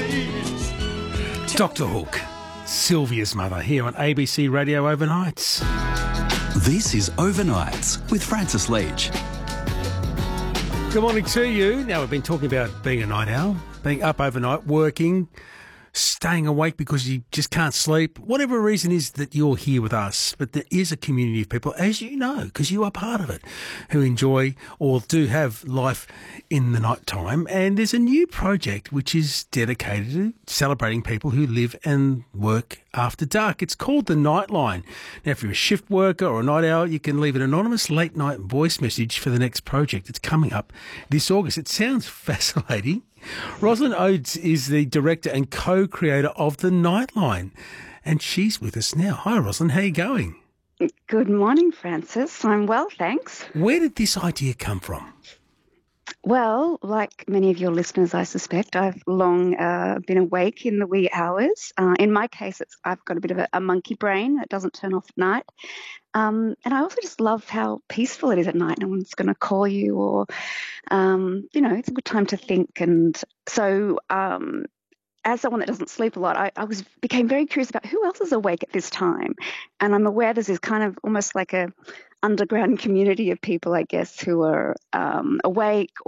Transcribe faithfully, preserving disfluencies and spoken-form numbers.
Doctor Hook, Sylvia's mother, here on A B C Radio Overnights. This is Overnights with Francis Leach. Good morning to you. Now, we've been talking about being a night owl, being up overnight, working, staying awake because you just can't sleep, whatever reason is that you're here with us. But there is a community of people, as you know, because you are part of it, who enjoy or do have life in the night time. And there's a new project which is dedicated to celebrating people who live and work after dark. It's called the Nightline. Now, if you're a shift worker or a night owl, you can leave an anonymous late night voice message for the next project. It's coming up this August. It sounds fascinating. Rosalind Oates is the director and co-creator of the Nightline, and she's with us now. Hi, Rosalind. How are you going? Good morning, Francis. I'm well, thanks. Where did this idea come from? Well, like many of your listeners, I suspect, I've long uh, been awake in the wee hours. Uh, in my case, it's I've got a bit of a, a monkey brain that doesn't turn off at night. Um, and I also just love how peaceful it is at night. No one's going to call you or, um, you know, it's a good time to think. And so um, as someone that doesn't sleep a lot, I, I was became very curious about who else is awake at this time. And I'm aware there's this kind of almost like a underground community of people, I guess, who are um, awake